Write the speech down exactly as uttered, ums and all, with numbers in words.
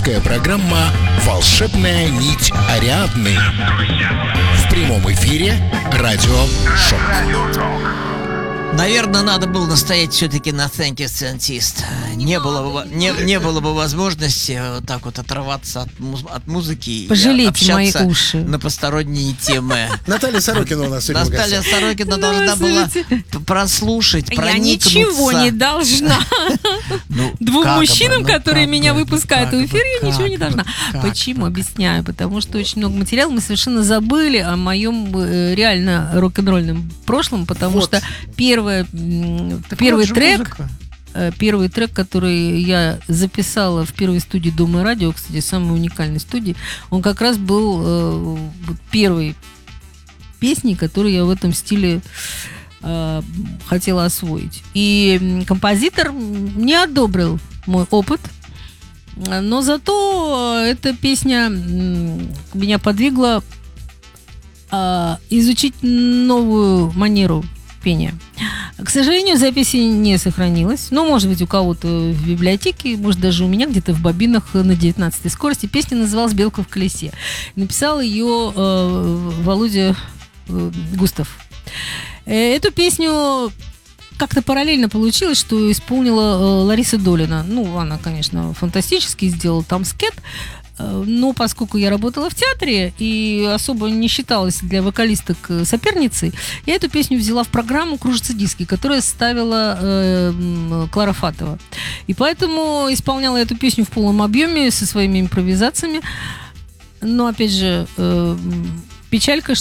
авторская программа «Волшебная нить Ариадны». В прямом эфире радио «Шок». Наверное, надо было настоять все-таки на Thank You, Scientist. Не было бы, не, не было бы возможности вот так вот отрываться от, муз, от музыки. Пожалейте и мои общаться уши на посторонние темы. Наталья Сорокина у нас сегодня в Наталья гостях. Сорокина должна была прослушать, Я проникнуться. ничего не должна. Ну, Двум как мужчинам, бы, ну, которые как меня бы, выпускают как в эфир, бы, я ничего как не бы, должна. как Почему? бы. Объясняю. Потому что очень много материала. Мы совершенно забыли о моем э, реально рок-н-ролльном прошлом, потому Вот. что первое, м, Так первый вот же трек, музыка. э, первый трек, который я записала в первой студии Дома и радио, кстати, самой уникальной студии, он как раз был э, вот первой песней, которую я в этом стиле э, хотела освоить. И м, композитор не одобрил мой опыт, но зато э, эта песня м, меня подвигла э, изучить новую манеру пения. К сожалению, записи не сохранилось. Ну, может быть, у кого-то в библиотеке, может, даже у меня где-то в бобинах на девятнадцатой скорости. Песня называлась «Белка в колесе». Написал ее э, Володя э, Густав. Э, Эту песню как-то параллельно получилось, что исполнила э, Лариса Долина. Ну, она, конечно, фантастически сделала там скет. Э, Но поскольку я работала в театре и особо не считалась для вокалисток э, соперницей, я эту песню взяла в программу «Кружатся диски», которую ставила э, м, Клара Фатова. И поэтому исполняла эту песню в полном объеме со своими импровизациями. Но, опять же, э, м, печалька,